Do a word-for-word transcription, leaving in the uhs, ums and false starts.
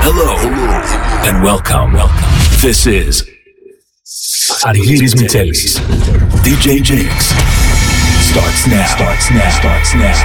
Hello, and welcome. Welcome. This is Argyris Mitelis. D J Jakes starts now. Starts now. Starts now.